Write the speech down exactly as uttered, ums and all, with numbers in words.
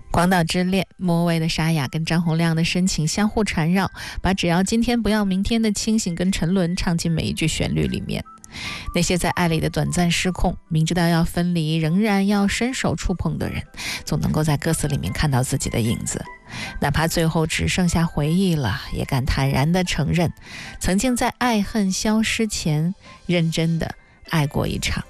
广岛之恋，莫文蔚的沙哑跟张洪量的深情相互缠绕，把只要今天不要明天的清醒跟沉沦唱进每一句旋律里面。那些在爱里的短暂失控，明知道要分离仍然要伸手触碰的人，总能够在歌词里面看到自己的影子。哪怕最后只剩下回忆了，也敢坦然地承认，曾经在爱恨消失前认真地爱过一场。